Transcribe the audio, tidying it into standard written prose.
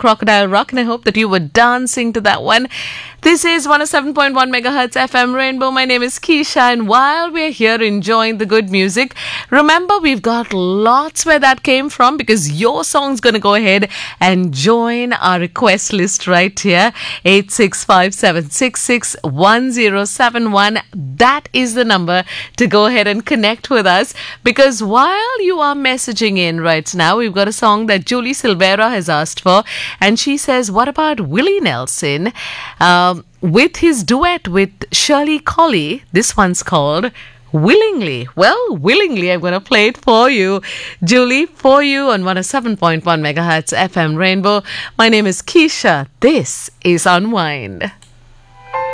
Crocodile Rock, and I hope that you were dancing to that one. This is 107.1 megahertz FM Rainbow. My name is Keisha, and while we're here enjoying the good music, remember we've got lots where that came from, because your song's going to go ahead and join our request list right here. 8657661071. That is the number to go ahead and connect with us, because while you are messaging in right now, we've got a song that Julie Silvera has asked for, and she says, what about Willie Nelson? With his duet with Shirley Colley. This one's called Willingly. Well, willingly, I'm going to play it for you, Julie, for you on 107.1 megahertz FM Rainbow. My name is Keisha. This is Unwind.